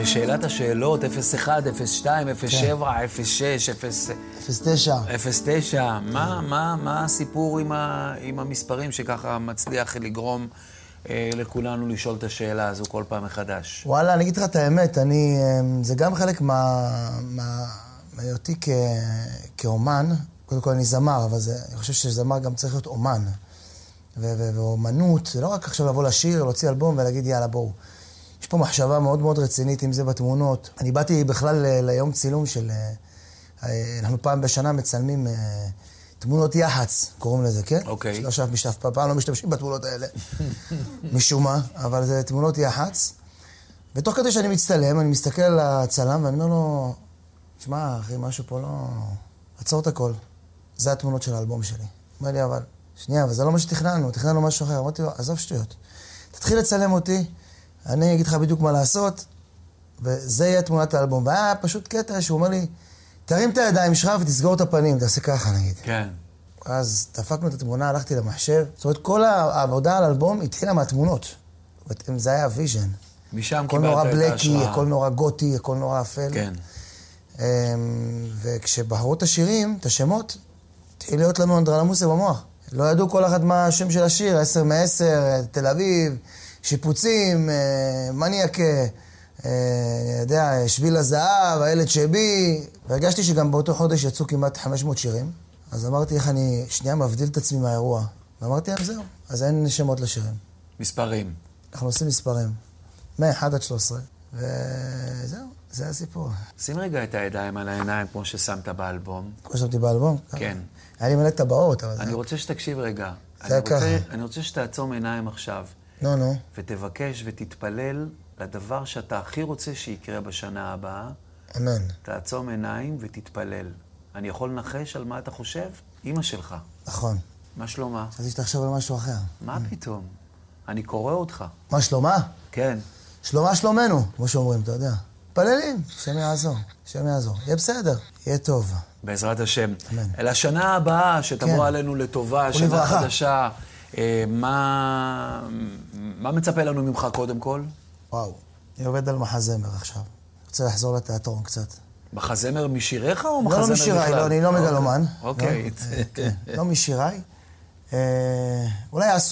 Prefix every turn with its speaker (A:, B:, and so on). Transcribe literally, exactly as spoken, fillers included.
A: ושאלת השאלות, אפס אחת, אפס שתיים, אפס שבע, אפס שש, אפס
B: תשע.
A: אפס תשע. מה, מה, מה הסיפור עם, ה, עם המספרים שככה מצליח לגרום אה, לכולנו לשאול את השאלה הזו כל פעם מחדש?
B: וואלה, אני אגיד לך את האמת, אני, זה גם חלק מה, מה, מהיותי כ, כאומן. קודם כל אני זמר, אבל זה, אני חושב שזמר גם צריך להיות אומן. ו- ו- ואומנות, זה לא רק עכשיו לבוא לשיר, להוציא אלבום ולהגיד יאללה בואו. יש פה מחשבה מאוד מאוד רצינית, אם זה בתמונות. אני באתי בכלל ל- ליום צילום של... אנחנו פעם בשנה מצלמים תמונות יח"צ, קוראים לזה, כן?
A: אוקיי.
B: שלא שף משתף, פעם לא משתמשים בתמונות האלה. משום מה, אבל זה תמונות יח"צ. ותוך כדי שאני מצטלם, אני מסתכל על הצלם ואני אומר לו, תשמע, אחי, משהו פה לא... עצור את הכל. זה התמונות של האלבום שלי. אומר לי, אבל... שנייה, אבל זה לא מה שתכננו, תכננו משהו אחר. אמרתי לו, עזוב שטויות. תתחיל לצלם אותי, אני אגיד לך בדיוק מה לעשות, וזה יהיה תמונת האלבום. והיה פשוט קטע שהוא אומר לי, תרים את הידיים שלך ותסגור את הפנים, תעשה ככה נגיד.
A: כן.
B: אז דפקנו את התמונה, הלכתי למחשב. זאת אומרת, כל העבודה על האלבום התחילה מהתמונות. זה היה הוויז'ן.
A: משם קיבלת את ההשראה.
B: הכל נורא בלקי, הכל נורא גותי, הכל נורא אפל.
A: כן.
B: וכשבחרו את השירים, את השמות, התחיל להיות לנו אנדרלמוסיה במוח. לא ידעו כל אחד מה השם של השיר, עשר מעשר, תל אביב, שיפוצים, מניאק, יודע, שביל הזהב, הילד שבי. והרגשתי שגם באותו חודש יצאו כמעט חמש מאות שירים. אז אמרתי איך אני שנייה מבדיל את עצמי מהאירוע. ואמרתי, זהו, אז אין שמות לשירים.
A: מספרים.
B: אנחנו עושים מספרים. מ-אחד עד שלוש עשרה. וזהו, זה הסיפור.
A: שים רגע את הידיים על העיניים כמו ששמת באלבום.
B: כמו ששמתי באלבום?
A: כן.
B: היה לי מלא טבעות, אבל זה...
A: אני רוצה שתקשיב רגע.
B: זה
A: אני
B: ככה.
A: רוצה, אני רוצה שתעצום עיניים עכשיו.
B: נו, נו.
A: ותבקש ותתפלל לדבר שאתה הכי רוצה שיקרה בשנה הבאה.
B: אמן.
A: תעצום עיניים ותתפלל. אני יכול לנחש על מה אתה חושב? אמא שלך.
B: נכון.
A: מה שלומה?
B: חשבתי שתחשוב על משהו אחר.
A: מה פתאום? אני קורא אותך.
B: מה שלומה?
A: כן.
B: שלומה שלומנו, כמו שאומרים, אתה יודע. פללים, השם יעזור, השם יעזור. יהיה בסדר, יהיה טוב.
A: בעזרת השם.
B: אמן.
A: אל השנה הבאה שתבוא
B: כן.
A: עלינו לטובה, שנה
B: ולברכה.
A: חדשה. אה, מה, מה מצפה לנו ממך קודם כל?
B: וואו, אני עובד על מחזמר עכשיו. רוצה לחזור לתיאטרון קצת.
A: מחזמר משיריך או מחזמר
B: לא,
A: בכלל?
B: לא משיריי, לא, אני לא מגלומן.
A: אוקיי.
B: לא, אה, כן, לא משיריי. אה, אולי